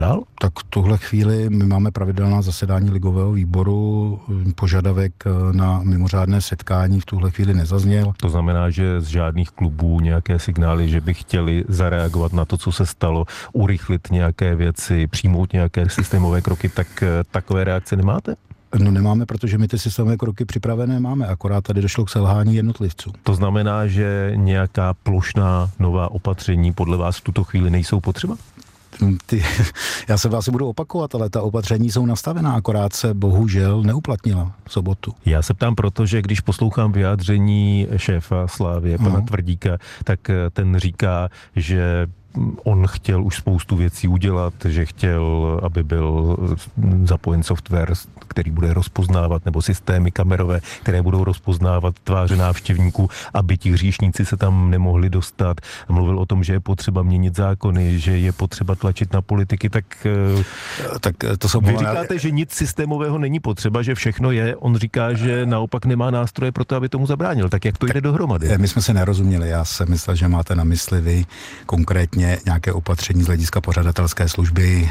dál? Tak v tuhle chvíli my máme pravidelná zasedání ligového výboru, požadavek na mimořádné setkání v tuhle chvíli nezazněl. To znamená, že z žádných klubů nějaké signály, že by chtěli zareagovat na to, co se stalo, urychlit nějaké věci, přijmout nějaké systémové kroky, tak takové reakce nemáte? No nemáme, protože my ty systémové kroky připravené máme, akorát tady došlo k selhání jednotlivců. To znamená, že nějaká plošná nová opatření podle vás v tuto chvíli nejsou potřeba? Já se vás budu opakovat, ale ta opatření jsou nastavená, akorát se bohužel neuplatnila v sobotu. Já se ptám proto, že když poslouchám vyjádření šéfa Slávie, pana Tvrdíka, tak ten říká, že on chtěl už spoustu věcí udělat, že chtěl, aby byl zapojen software, který bude rozpoznávat, nebo systémy kamerové, které budou rozpoznávat tváře návštěvníků, aby ti hříšníci se tam nemohli dostat. Mluvil o tom, že je potřeba měnit zákony, že je potřeba tlačit na politiky, tak to jsou vy říkáte, že nic systémového není potřeba, že všechno je. On říká, že naopak nemá nástroje pro to, aby tomu zabránil. Tak jak to jde dohromady? My jsme se nerozuměli. Já jsem myslel, že máte na mysli vy konkrétně nějaké opatření z hlediska pořadatelské služby,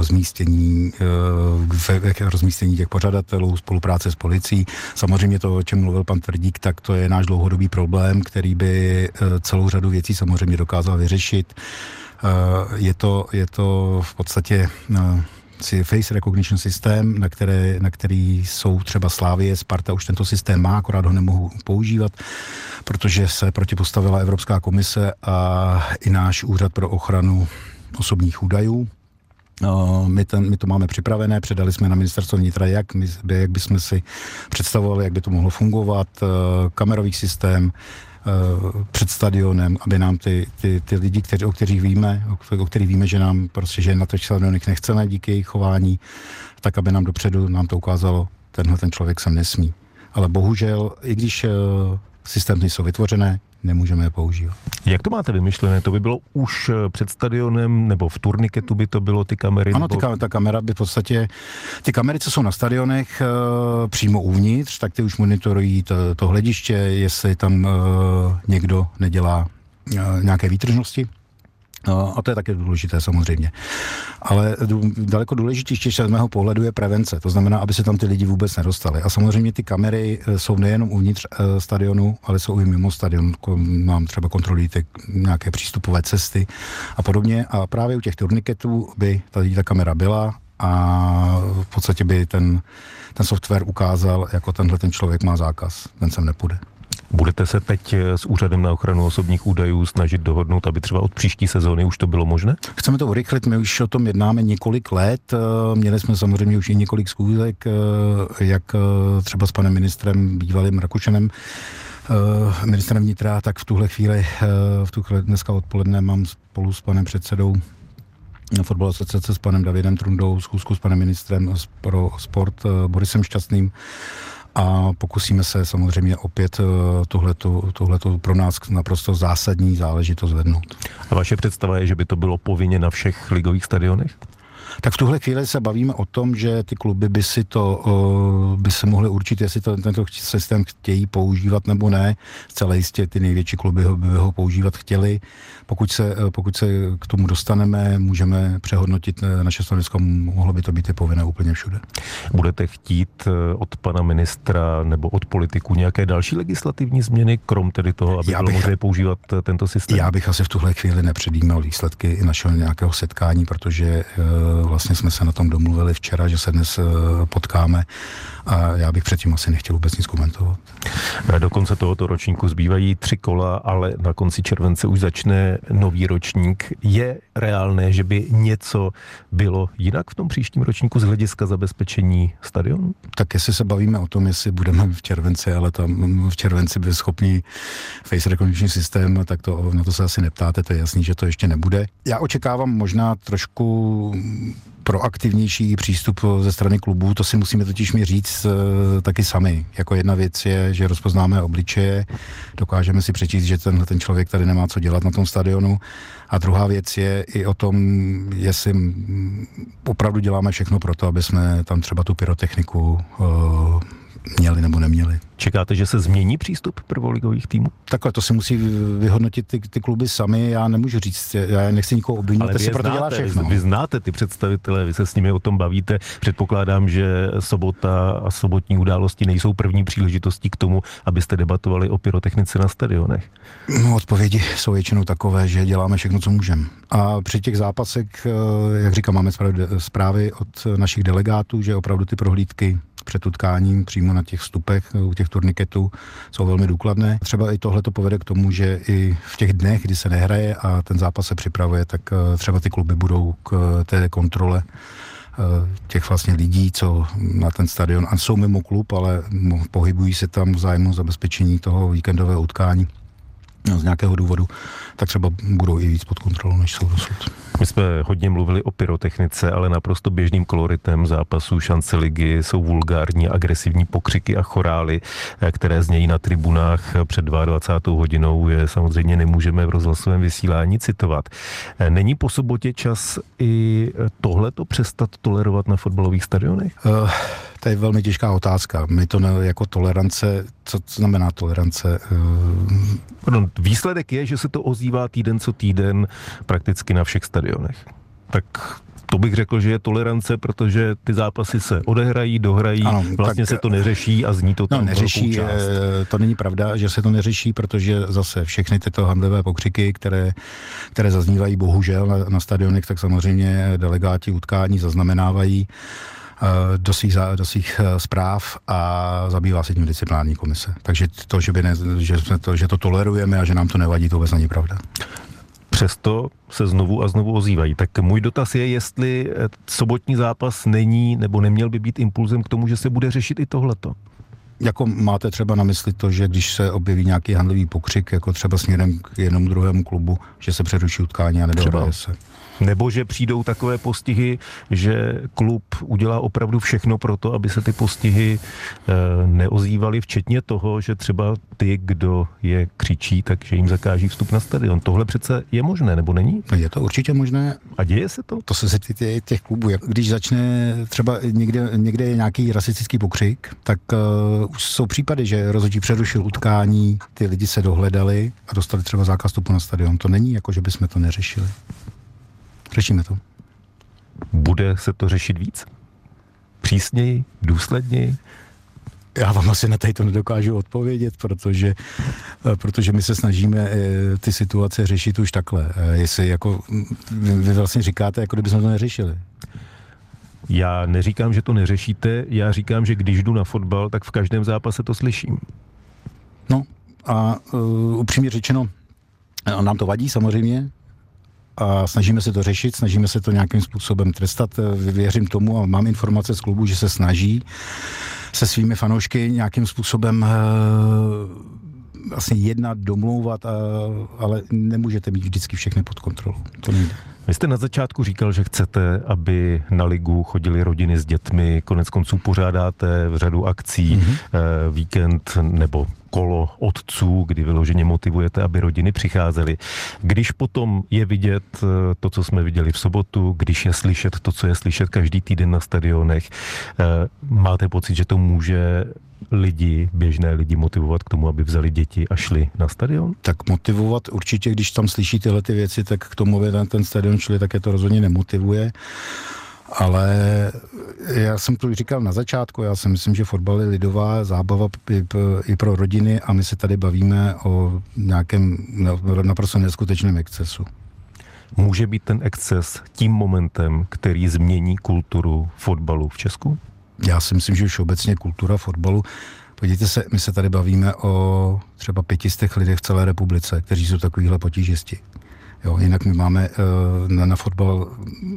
rozmístění těch pořadatelů, spolupráce s policií. Samozřejmě to, o čem mluvil pan Tvrdík, tak to je náš dlouhodobý problém, který by celou řadu věcí samozřejmě dokázal vyřešit. Je to v podstatě face recognition systém, na který jsou třeba Slavie, Sparta už tento systém má, akorát ho nemohou používat, protože se protipostavila Evropská komise a i náš úřad pro ochranu osobních údajů. My to máme připravené, předali jsme na ministerstvo vnitra, jak bychom si představovali, jak by to mohlo fungovat, kamerový systém, před stadionem, aby nám ty lidi, o kterých víme, že nám prostě, že na těch stadionech nechceme díky jejich chování, tak aby nám dopředu to ukázalo, ten člověk sem nesmí. Ale bohužel, i když systémy jsou vytvořené, nemůžeme je používat. Jak to máte vymyšlené? To by bylo už před stadionem, nebo v turniketu by to bylo ty kamery? Ano, ta kamera by v podstatě, ty kamery, co jsou na stadionech přímo uvnitř, tak ty už monitorují to hlediště, jestli tam někdo nedělá nějaké výtržnosti. A to je také důležité samozřejmě. Ale daleko důležitější z mého pohledu je prevence. To znamená, aby se tam ty lidi vůbec nedostali. A samozřejmě ty kamery jsou nejenom uvnitř stadionu, ale jsou i mimo stadion. Nám třeba kontrolují nějaké přístupové cesty a podobně. A právě u těch turniketů by ta kamera byla a v podstatě by ten software ukázal, jako ten člověk má zákaz. Ten sem nepůjde. Budete se teď s Úřadem na ochranu osobních údajů snažit dohodnout, aby třeba od příští sezóny už to bylo možné? Chceme to urychlit, my už o tom jednáme několik let. Měli jsme samozřejmě už i několik schůzek, jak třeba s panem ministrem, bývalým Rakušanem, ministrem vnitra, tak v tuhle chvíli, dneska odpoledne mám spolu s panem předsedou Fotbalové asociace s panem Davidem Trundou schůzku s panem ministrem pro sport Borisem Šťastným. A pokusíme se samozřejmě opět tuhletu pro nás naprosto zásadní záležitost zvednout. A vaše představa je, že by to bylo povinně na všech ligových stadionech? Tak v tuhle chvíli se bavíme o tom, že ty kluby by se mohly určit, jestli tento systém chtějí používat nebo ne. Zcela jistě ty největší kluby by ho používat chtěli. Pokud se k tomu dostaneme, můžeme přehodnotit naše stanovisko, mohlo by to být povinné úplně všude. Budete chtít od pana ministra nebo od politiků nějaké další legislativní změny, krom tedy toho, aby bylo možné používat tento systém? Já bych asi v tuhle chvíli nepředjímal výsledky našeho nějakého setkání, protože vlastně jsme se na tom domluvili včera, že se dnes potkáme a já bych předtím asi nechtěl vůbec nic komentovat. Do konce tohoto ročníku zbývají 3 kola, ale na konci července už začne nový ročník. Je reálné, že by něco bylo jinak v tom příštím ročníku z hlediska zabezpečení stadionu? Tak jestli se bavíme o tom, jestli budeme v červenci, ale tam v červenci by schopný face recognition systém, tak na to se asi neptáte, to je jasný, že to ještě nebude. Já očekávám možná trošku proaktivnější přístup ze strany klubů, to si musíme totiž mi říct taky sami. Jako jedna věc je, že rozpoznáme obličeje, dokážeme si přečíst, že ten člověk tady nemá co dělat na tom stadionu. A druhá věc je i o tom, jestli opravdu děláme všechno pro to, aby jsme tam třeba tu pyrotechniku měli nebo neměli. Čekáte, že se změní přístup prvoligových týmů? Takhle, to si musí vyhodnotit ty kluby sami, já nemůžu říct, já nechci nikoho obvinit, to si proto dělá všechno. Vy znáte ty představitele, vy se s nimi o tom bavíte, předpokládám, že sobota a sobotní události nejsou první příležitostí k tomu, abyste debatovali o pyrotechnice na stadionech. No, odpovědi jsou většinou takové, že děláme všechno, co můžeme. A při těch zápasech, jak říkám, máme zprávy od našich delegátů, že opravdu ty prohlídky před utkáním přímo na těch vstupech u těch turniketů jsou velmi důkladné. Třeba i tohle to povede k tomu, že i v těch dnech, kdy se nehraje a ten zápas se připravuje, tak třeba ty kluby budou k té kontrole těch vlastně lidí, co na ten stadion, a jsou mimo klub, ale pohybují se tam v zájmu zabezpečení toho víkendového utkání z nějakého důvodu, tak třeba budou i víc pod kontrolou, než jsou dosud. My jsme hodně mluvili o pyrotechnice, ale naprosto běžným koloritem zápasů šance ligy jsou vulgární, agresivní pokřiky a chorály, které znějí na tribunách před 22. hodinou. Samozřejmě nemůžeme v rozhlasovém vysílání citovat. Není po sobotě čas i tohleto přestat tolerovat na fotbalových stadionech? To je velmi těžká otázka. My to jako tolerance, co znamená tolerance? Výsledek je, že se to ozývá týden co týden prakticky na všech stadionech. Tak to bych řekl, že je tolerance, protože ty zápasy se odehrají, dohrají, ano, vlastně se to neřeší a zní to tam neřeší, velkou část. To není pravda, že se to neřeší, protože zase všechny tyto handlivé pokřiky, které zaznívají bohužel na stadionech, tak samozřejmě delegáti utkání zaznamenávají do svých zpráv a zabývá se tím disciplinární komise. Takže to, že to tolerujeme a že nám to nevadí, to vůbec není pravda. Přesto se znovu a znovu ozývají. Tak můj dotaz je, jestli sobotní zápas není nebo neměl by být impulzem k tomu, že se bude řešit i tohleto. Jako máte třeba na mysli to, že když se objeví nějaký handlivý pokřik, jako třeba směrem k jednomu druhému klubu, že se přeruší utkání a nedohraje se. Nebo že přijdou takové postihy, že klub udělá opravdu všechno pro to, aby se ty postihy neozývaly, včetně toho, že třeba ty, kdo je křičí, takže jim zakáží vstup na stadion. Tohle přece je možné, nebo není? Je to určitě možné. A děje se to? To se týká těch klubů. Když začne třeba někde je nějaký rasistický pokřik, tak už jsou případy, že rozhodčí přerušil utkání, ty lidi se dohledali a dostali třeba zákaz vstupu na stadion. To není jako, že bychom to neřešili. Řešíme to. Bude se to řešit víc? Přísněji? Důsledněji? Já vám asi na to nedokážu odpovědět, protože my se snažíme ty situace řešit už takhle. Jestli jako vy vlastně říkáte, jako kdybychom to neřešili. Já neříkám, že to neřešíte, já říkám, že když jdu na fotbal, tak v každém zápase to slyším. No a upřímně řečeno, nám to vadí samozřejmě, a snažíme se to řešit, snažíme se to nějakým způsobem trestat. Věřím tomu a mám informace z klubu, že se snaží se svými fanoušky nějakým způsobem vlastně jednat, domlouvat, ale nemůžete mít vždycky všechny pod kontrolou. To nejde. Vy jste na začátku říkal, že chcete, aby na ligu chodily rodiny s dětmi, konec konců pořádáte v řadu akcí, víkend nebo kolo otců, kdy vyloženě motivujete, aby rodiny přicházely. Když potom je vidět to, co jsme viděli v sobotu, když je slyšet to, co je slyšet každý týden na stadionech, máte pocit, že to může běžné lidi motivovat k tomu, aby vzali děti a šli na stadion? Tak motivovat určitě, když tam slyší tyhle ty věci, tak k tomu, aby ten stadion šli, tak je to rozhodně nemotivuje. Ale já jsem to říkal na začátku, já si myslím, že fotbal je lidová zábava i pro rodiny a my se tady bavíme o nějakém naprosto neskutečném excesu. Může být ten exces tím momentem, který změní kulturu fotbalu v Česku? Já si myslím, že už obecně kultura fotbalu, podívejte se, my se tady bavíme o třeba 500 lidech v celé republice, kteří jsou takovýhle potížisti. Jo, jinak my máme na fotbal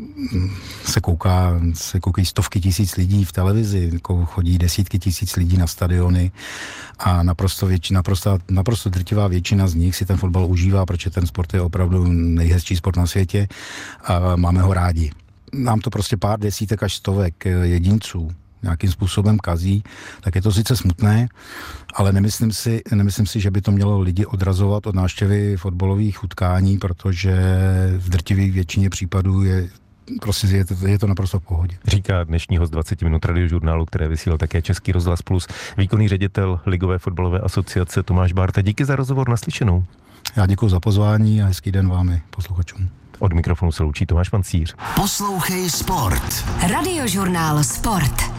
se koukají stovky tisíc lidí v televizi, chodí desítky tisíc lidí na stadiony a naprosto drtivá většina z nich si ten fotbal užívá, protože ten sport je opravdu nejhezčí sport na světě a máme ho rádi. Nám to prostě pár desítek až stovek jedinců nějakým způsobem kazí, tak je to sice smutné, ale nemyslím si, že by to mělo lidi odrazovat od návštěvy fotbalových utkání, protože v drtivé většině případů je prostě je to naprosto v pohodě. Říká dnešní host 20 minut radiožurnálu, které vysílal také Český rozhlas Plus, výkonný ředitel Ligové fotbalové asociace Tomáš Bárta. Díky za rozhovor, naslyšenou. Já děkuji za pozvání a hezký den vám i posluchačům. Od mikrofonu se loučí Tomáš Pancíř. Poslouchej Sport. Radiožurnál Sport.